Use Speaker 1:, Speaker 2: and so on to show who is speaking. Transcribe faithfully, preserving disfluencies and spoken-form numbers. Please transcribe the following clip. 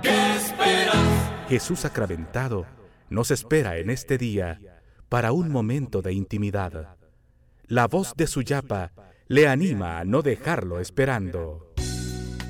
Speaker 1: ¿Qué esperas?
Speaker 2: Jesús sacramentado nos espera en este día para un momento de intimidad. La voz de su yapa le anima a no dejarlo esperando.